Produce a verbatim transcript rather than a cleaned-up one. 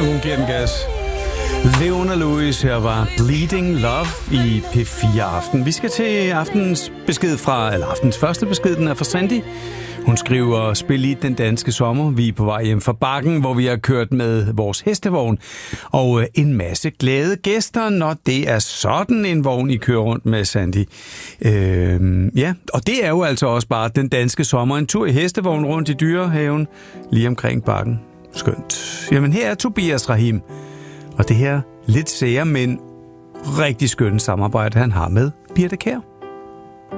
hun giver den gas. Leona Lewis, her var Bleeding Love i P fire Aften. Vi skal til aftens besked fra, eller aftens første besked, den er fra Sandy. Hun skriver, spil i den danske sommer. Vi er på vej hjem fra Bakken, hvor vi har kørt med vores hestevogn. Og en masse glade gæster, når det er sådan en vogn, I kører rundt med, Sandy. Øh, ja, og det er jo altså også bare den danske sommer. En tur i hestevogn rundt i Dyrehaven, lige omkring Bakken. Skønt. Jamen her er Tobias Rahim. Og det her lidt sære, men rigtig skønne samarbejde, han har med Birthe Kjær.